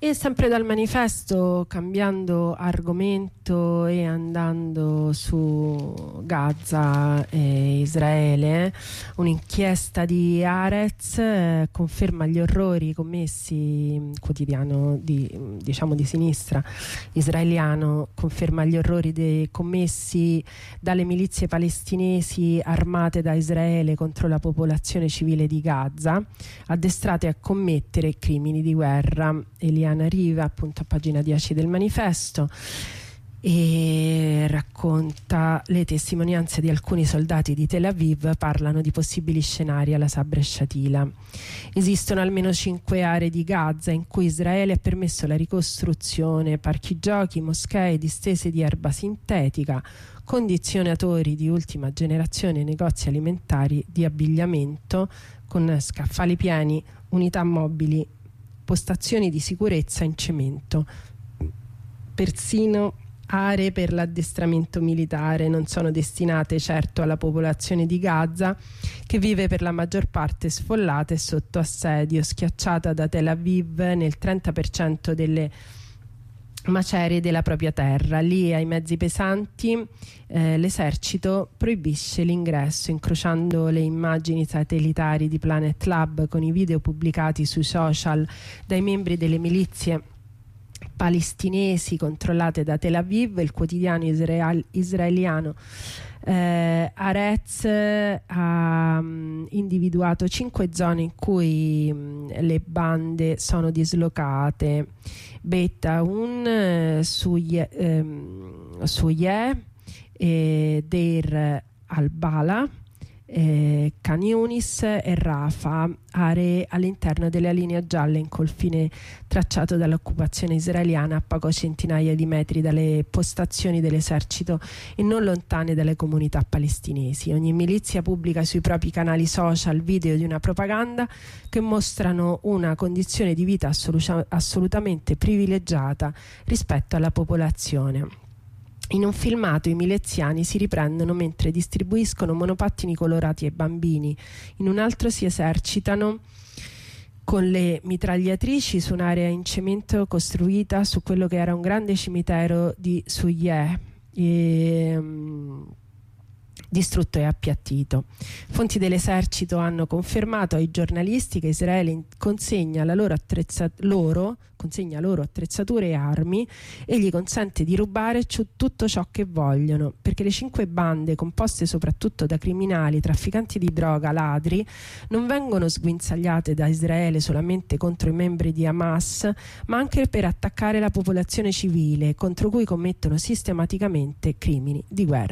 E sempre dal manifesto, cambiando argomento e andando su Gaza e Israele, un'inchiesta di Haaretz conferma gli orrori commessi, quotidiano di sinistra israeliano, conferma gli orrori commessi dalle milizie palestinesi armate da Israele contro la popolazione civile di Gaza, addestrate a commettere crimini di guerra. Eliana Riva, appunto, a pagina 10 del manifesto, e racconta le testimonianze di alcuni soldati di Tel Aviv. Parlano di possibili scenari alla Sabra e Shatila. Esistono almeno 5 aree di Gaza in cui Israele ha permesso la ricostruzione: parchi giochi, moschee, distese di erba sintetica, condizionatori di ultima generazione, negozi alimentari, di abbigliamento con scaffali pieni, unità mobili, postazioni di sicurezza in cemento. Persino aree per l'addestramento militare non sono destinate certo alla popolazione di Gaza, che vive per la maggior parte sfollata e sotto assedio, schiacciata da Tel Aviv nel 30% delle macerie della propria terra. Lì ai mezzi pesanti l'esercito proibisce l'ingresso. Incrociando le immagini satellitari di Planet Lab con i video pubblicati sui social dai membri delle milizie palestinesi controllate da Tel Aviv, il quotidiano israeliano Haaretz ha individuato 5 zone in cui le bande sono dislocate: Beit Aoun, Suye, Deir al-Bala, Khan Yunis e Rafah, aree all'interno della linea gialla in confine tracciato dall'occupazione israeliana a poche centinaia di metri dalle postazioni dell'esercito e non lontane dalle comunità palestinesi. Ogni milizia pubblica sui propri canali social video di una propaganda che mostrano una condizione di vita assolutamente privilegiata rispetto alla popolazione. In un filmato i miliziani si riprendono mentre distribuiscono monopattini colorati ai bambini, in un altro si esercitano con le mitragliatrici su un'area in cemento costruita su quello che era un grande cimitero di Suye, distrutto e appiattito. Fonti dell'esercito hanno confermato ai giornalisti che Israele consegna loro attrezzature e armi e gli consente di rubare tutto ciò che vogliono, perché le 5 bande, composte soprattutto da criminali, trafficanti di droga, ladri, non vengono sguinzagliate da Israele solamente contro i membri di Hamas, ma anche per attaccare la popolazione civile, contro cui commettono sistematicamente crimini di guerra.